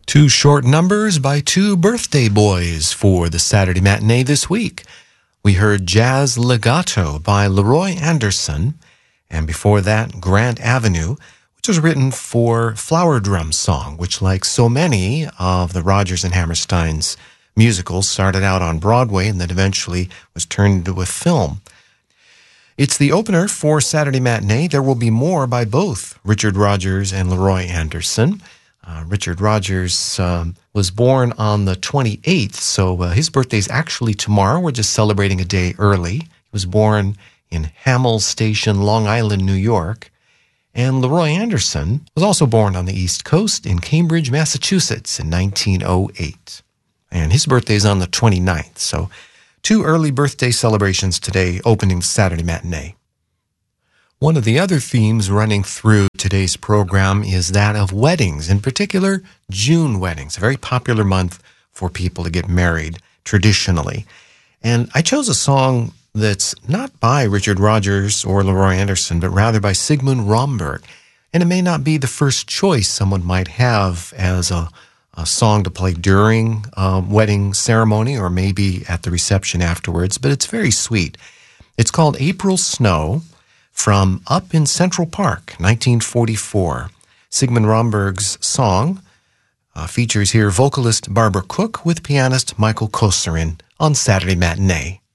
Two short numbers by two birthday boys for the Saturday matinee this week. We heard Jazz Legato by Leroy Anderson, and before that, Grant Avenue, which was written for Flower Drum Song, which, like so many of the Rodgers and Hammerstein's musicals, started out on Broadway and then eventually was turned into a film. It's the opener for Saturday Matinee. There will be more by both Richard Rodgers and Leroy Anderson. Richard Rodgers was born on the 28th, so his birthday's actually tomorrow. We're just celebrating a day early. He was born in Hamel Station, Long Island, New York. And Leroy Anderson was also born on the East Coast in Cambridge, Massachusetts in 1908. And his birthday's on the 29th, so two early birthday celebrations today, opening Saturday Matinee. One of the other themes running through today's program is that of weddings, in particular June weddings, a very popular month for people to get married traditionally. And I chose a song that's not by Richard Rodgers or Leroy Anderson, but rather by Sigmund Romberg. And it may not be the first choice someone might have as a song to play during a wedding ceremony or maybe at the reception afterwards, but it's very sweet. It's called April Snow, from Up in Central Park, 1944. Sigmund Romberg's song features here vocalist Barbara Cook with pianist Michael Kosarin on Saturday Matinee.